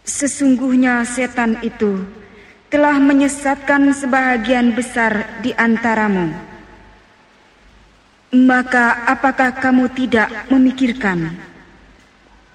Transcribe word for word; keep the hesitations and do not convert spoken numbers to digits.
Sesungguhnya setan itu telah menyesatkan sebahagian besar di antaramu. Maka apakah kamu tidak memikirkan